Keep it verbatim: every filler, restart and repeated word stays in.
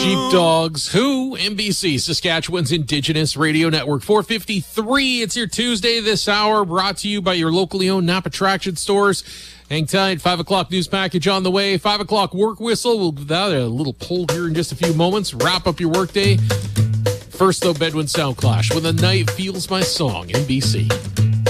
Sheepdogs Who, N B C, Saskatchewan's Indigenous Radio Network. four fifty-three, it's your Tuesday this hour, brought to you by your locally owned Napa Traction stores. Hang tight, five o'clock news package on the way. five o'clock work whistle. We'll give that a little poll here in just a few moments. Wrap up your workday. First, though, Bedouin Sound Clash. When the Night Feels My Song, N B C.